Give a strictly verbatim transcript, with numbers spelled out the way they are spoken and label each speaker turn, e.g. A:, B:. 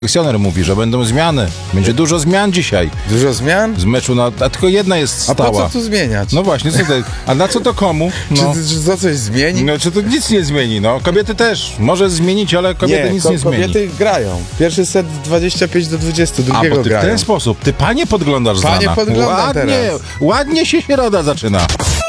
A: Selekcjoner mówi, że będą zmiany. Będzie dużo zmian dzisiaj.
B: Dużo zmian?
A: Z meczu na... A tylko jedna jest stała.
B: A po co tu zmieniać?
A: No właśnie, co to, a na co to komu? No.
B: Czy, czy to coś zmieni?
A: No, czy to nic nie zmieni, no. Kobiety też. Może zmienić, ale kobiety
B: nie,
A: nic
B: ko-
A: nie zmieni.
B: kobiety grają. Pierwszy set dwadzieścia pięć do dwudziestu,
A: A,
B: drugiego
A: bo ty
B: grają.
A: w ten sposób. Ty panie podglądasz
B: Panie
A: Zana.
B: podglądam
A: ładnie,
B: teraz.
A: Ładnie się środa zaczyna.